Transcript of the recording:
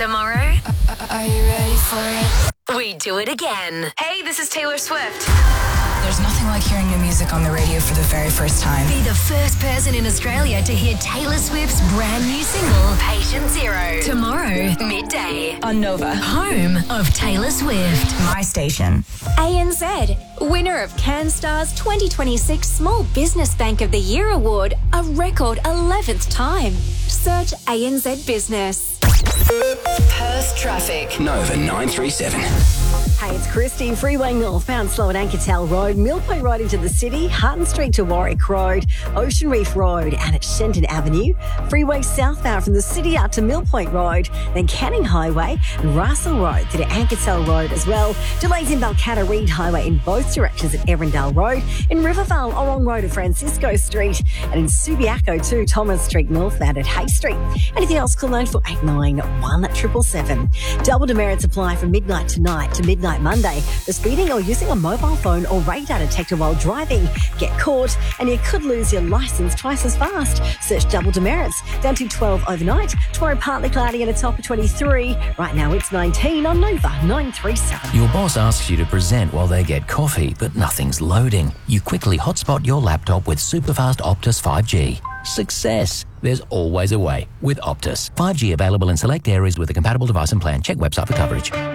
Tomorrow, Are you ready for it? we do it again. Hey, this is Taylor Swift. There's nothing like hearing new music on the radio for the very first time. Be the first person in Australia to hear Taylor Swift's brand new single, Patient Zero. Tomorrow, midday. On Nova. Home of Taylor Swift. My station. ANZ, winner of CanStar's 2026 Small Business Bank of the Year Award, a record 11th time. Search ANZ Business. Perth traffic. Nova 937. Hey, it's Christy. Freeway northbound slow at Ankertel Road, Millpoint Road into the city, Hutton Street to Warwick Road, Ocean Reef Road and at Shenton Avenue. Freeway southbound from the city out to Millpoint Road, then Canning Highway and Russell Road through to Ankertel Road as well. Delays in Balcatta Reed Highway in both directions at Erindale Road, in Rivervale along Road of Francisco Street and in Subiaco to Thomas Street northbound at Hay Street. Anything else, call 9489 777. Double demerits apply from midnight tonight to midnight Monday for speeding or using a mobile phone or radar detector while driving. Get caught and you could lose your licence twice as fast. Search double demerits. Down to 12 overnight. Tomorrow partly cloudy and a top of 23. Right now it's 19 on Nova 937. Your boss asks you to present while they get coffee, but nothing's loading. You quickly hotspot your laptop with superfast Optus 5G. Success! There's always a way with Optus. 5G available in select areas with a compatible device and plan. Check website for coverage.